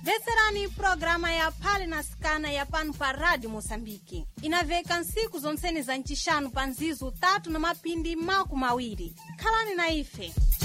Veterani programa ya Pale na Skana ya pano pa Rádio Moçambique. Inaveka nsiku zonsene za nchishanu panzizu 3 na mapindi maku mawiri. Khalani na ife.